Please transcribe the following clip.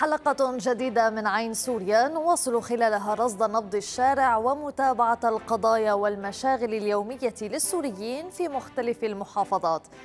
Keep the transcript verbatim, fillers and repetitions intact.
حلقة جديدة من عين سوريا نواصل خلالها رصد نبض الشارع ومتابعة القضايا والمشاغل اليومية للسوريين في مختلف المحافظات.